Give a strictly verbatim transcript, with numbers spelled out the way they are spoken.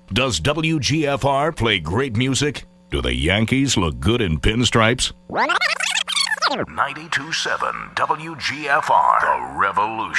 Does W G F R play great music? Do the Yankees look good in pinstripes? ninety-two point seven W G F R, The Revolution.